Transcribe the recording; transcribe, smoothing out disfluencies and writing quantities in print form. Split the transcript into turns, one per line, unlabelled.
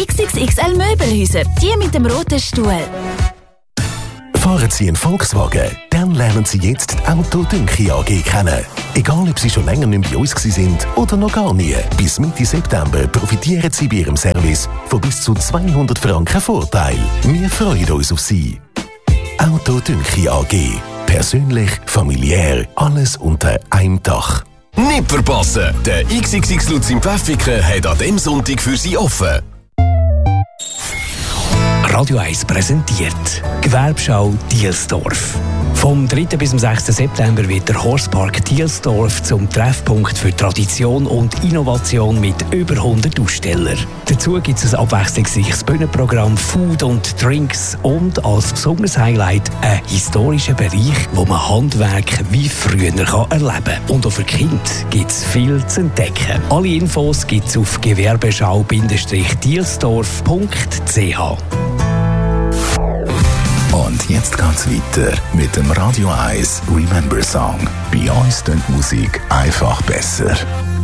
XXXL Möbelhäuser, die mit dem roten Stuhl.
Fahren Sie einen Volkswagen, dann lernen Sie jetzt die Autodünki AG kennen. Egal, ob Sie schon länger nicht bei uns sind oder noch gar nie. Bis Mitte September profitieren Sie bei Ihrem Service von bis zu 200 Franken Vorteil. Wir freuen uns auf Sie. Autodünki AG. Persönlich, familiär, alles unter einem Dach.
Nicht verpassen! Der XXX Lutz im Pfäffiken hat an diesem Sonntag für Sie offen.
Radio 1 präsentiert Gewerbeschau Dielsdorf. Vom 3. bis zum 6. September wird der Horstpark Dielsdorf zum Treffpunkt für Tradition und Innovation mit über 100 Ausstellern. Dazu gibt es ein abwechslungsreiches Bühnenprogramm, Food und Drinks und als besonderes Highlight einen historischen Bereich, wo man Handwerk wie früher erleben kann. Und auch für Kinder gibt es viel zu entdecken. Alle Infos gibt es auf gewerbeschau-dielsdorf.ch.
Und jetzt geht's weiter mit dem Radio 1 Remember Song. Bei uns klingt Musik einfach besser.